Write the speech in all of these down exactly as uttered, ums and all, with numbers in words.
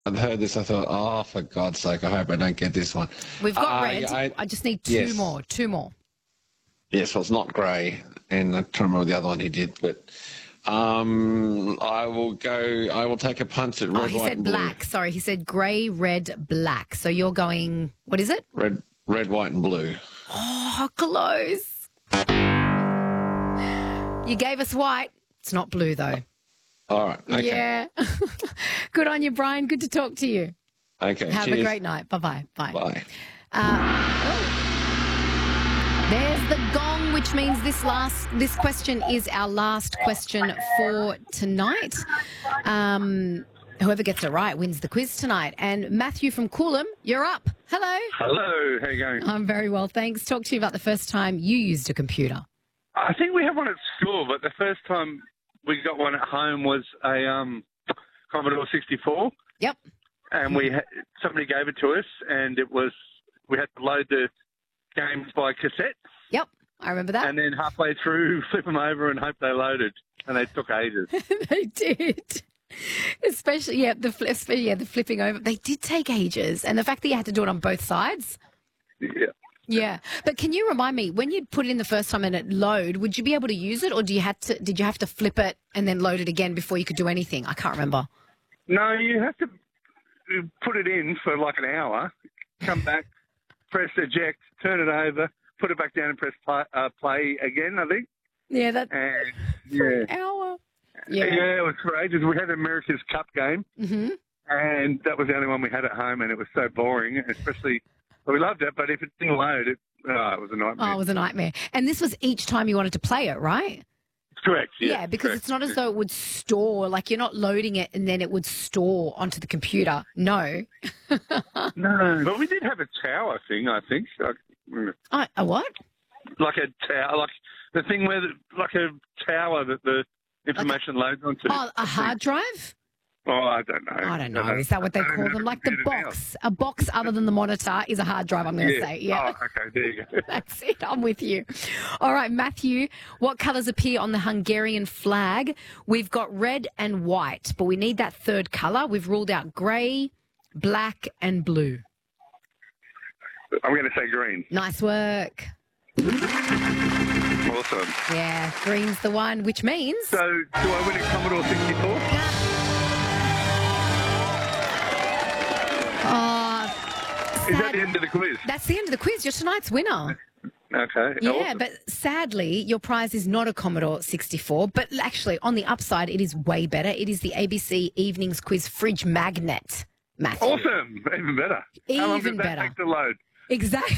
I'd heard this. I thought, oh, for God's sake, I hope I don't get this one. We've got Uh, red. yeah, I- I just need two yes. more. Two more. Yes, well, it's not grey, and I'm trying to remember the other one he did, but um, I will go. I will take a punt at red, Oh, he white, said and blue. black. Sorry, he said grey, red, black. So you're going, what is it? Red, red, white, and blue. Oh, close. You gave us white. It's not blue, though. All right. Okay. Yeah. Good on you, Brian. Good to talk to you. Okay. Have cheers. a great night. Bye-bye. Bye. Bye. There's the gong, which means this last this question is our last question for tonight. Um, whoever gets it right wins the quiz tonight. And Matthew from Coolum, you're up. Hello. Hello, how you going? I'm very well, thanks. Talk to you about the first time you used a computer. I think we had one at school, but the first time we got one at home was a um, Commodore sixty-four, Yep. and we had, somebody gave it to us, and it was we had to load the games by cassette, Yep. I remember that. and then halfway through flip them over and hope they loaded, and they took ages. They did. Especially, yeah, the flip, yeah, the flipping over. They did take ages, and the fact that you had to do it on both sides. Yeah. Yeah, but can you remind me when you put it in the first time and it load? Would you be able to use it, or do you had to? Did you have to flip it and then load it again before you could do anything? I can't remember. No, you have to put it in for like an hour, come back, press eject, turn it over, put it back down and press play, uh, play again, I think. Yeah, that And for yeah. an hour. Yeah. Yeah. it was for ages. We had America's Cup game, Mm-hmm. and that was the only one we had at home, and it was so boring, especially, well, we loved it, but if it didn't load, it, oh, it was a nightmare. Oh, it was a nightmare. And this was each time you wanted to play it, right? Correct, yeah. Yeah, because correct. it's not as though it would store, like you're not loading it and then it would store onto the computer. No. No, but we did have a tower thing, I think. Like, mm, Oh, a what? like a tower, like the thing where, the, like a tower that the information loads onto. Oh, a hard drive? Oh, I don't know. I don't know. Is that what they I don't call know them? Like the computer now. box. A box other than the monitor is a hard drive, I'm going to Yeah. say. Yeah. Oh, okay, there you go. That's it. I'm with you. All right, Matthew, what colours appear on the Hungarian flag? We've got red and white, but we need that third colour. We've ruled out grey, black and blue. I'm going to say green. Nice work. Awesome. Yeah, green's the one, which means... So, do I win a Commodore sixty-four? Oh, Is that sad- the end of the quiz? That's the end of the quiz. You're tonight's winner. Okay. Yeah, awesome. but sadly, your prize is not a Commodore sixty-four. But actually, on the upside, it is way better. It is the A B C Evenings Quiz Fridge Magnet, Matthew. Awesome. Even better. How long Even does that better. take to load? Exactly.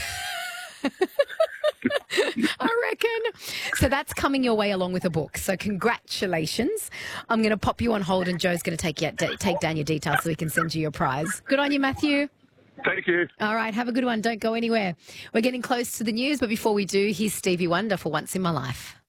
I reckon. So that's coming your way along with a book. So congratulations. I'm going to pop you on hold and Joe's going to take, you, take down your details so we can send you your prize. Good on you, Matthew. Thank you. All right, have a good one. Don't go anywhere. We're getting close to the news, but before we do, here's Stevie Wonder for Once in My Life.